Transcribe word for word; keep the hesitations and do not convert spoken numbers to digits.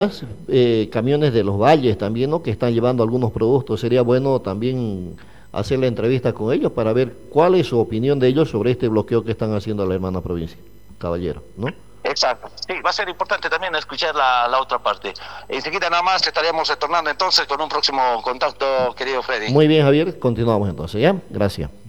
eh, camiones de los valles también, ¿no? Que están llevando algunos productos. Sería bueno también hacer la entrevista con ellos para ver cuál es su opinión de ellos sobre este bloqueo que están haciendo a la hermana provincia, caballero, ¿no? Exacto. Sí, va a ser importante también escuchar la, la otra parte. Enseguida nada más estaríamos retornando entonces con un próximo contacto, querido Freddy. Muy bien, Javier, continuamos entonces, ¿ya? Gracias.